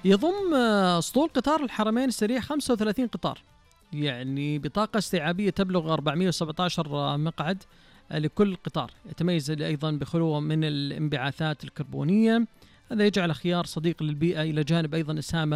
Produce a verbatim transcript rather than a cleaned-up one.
يضم أسطول قطار الحرمين السريع خمسة وثلاثين قطار، يعني بطاقة استيعابية تبلغ أربعمئة وسبعة عشر مقعد لكل قطار. يتميز أيضا بخلوه من الانبعاثات الكربونية، هذا يجعل خيار صديق للبيئة، إلى جانب أيضا إسهامه